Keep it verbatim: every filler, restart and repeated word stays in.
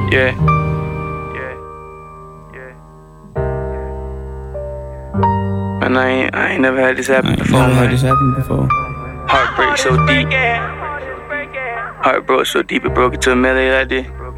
Yeah. And I ain't, I ain't never had this happen before. Never had this happen before. Heartbreak so deep. Heart broke so deep it broke into a melody like this.